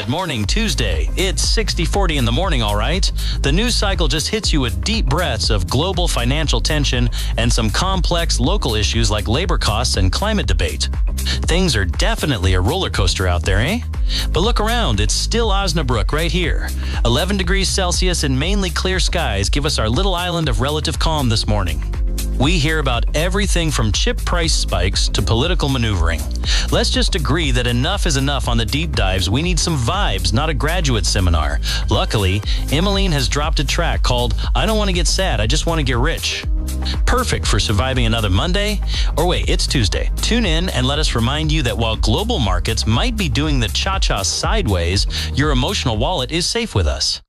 morning, Tuesday. It's 60-40 in the morning, all right? The news cycle just hits you with deep breaths of global financial tension and some complex local issues like labor costs and climate debate. Things are definitely a roller coaster out there, eh? But look around, it's still Osnabrück right here. 11 degrees Celsius and mainly clear skies give us our little island of relative calm this morning. We hear about everything from chip price spikes to political maneuvering. Let's just agree that enough is enough on the deep dives. We need some vibes, not a graduate seminar. Luckily, Emmeline has dropped a track called I Don't Want to Get Sad, I Just Want to Get Rich. Perfect for surviving another Monday. Or wait, it's Tuesday. Tune in and let us remind you that while global markets might be doing the cha-cha sideways, your emotional wallet is safe with us.